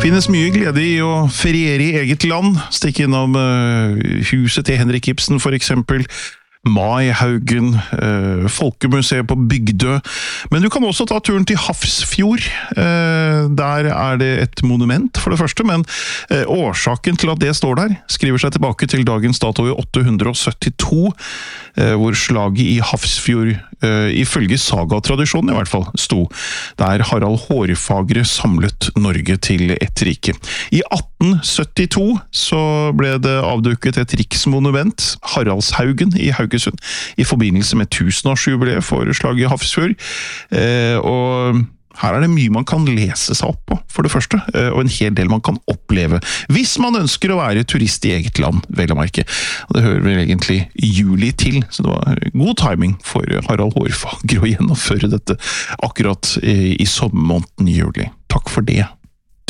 Finnes mye glede i å feriere i eget land, stikke innom huset til Henrik Ibsen for eksempel, Maihaugen, Folkemuseet på Bygdø, men du kan også ta turen til Hafrsfjord. Der det et monument for det første, men årsaken til at det står der skriver seg tilbake til dagens dato i 872, hvor slaget i Hafrsfjord, ifølge sagatradisjonen i hvert fall, sto, der Harald Hårfagre samlet Norge til et rike. I 1872 så ble det avduket et riksmonument, Haraldshaugen i Haugesund, i forbindelse med 1000-årsjubileet for slaget i Hafrsfjord, og her det mye man kan lese seg opp på, for det første, og en hel del man kan oppleve, hvis man ønsker å være turist i eget land, vel å merke. Og det hører vel egentlig juli til, så det var god timing for Harald Hårfagre å gjennomføre dette akkurat i sommermåneden juli. Takk for det.